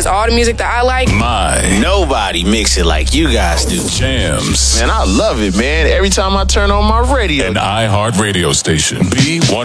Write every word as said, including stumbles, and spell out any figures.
has all the music that I like. My. Nobody mix it like you guys do. Jams. Man, I love it, man. Every time I turn on my radio. An iHeart radio station. B one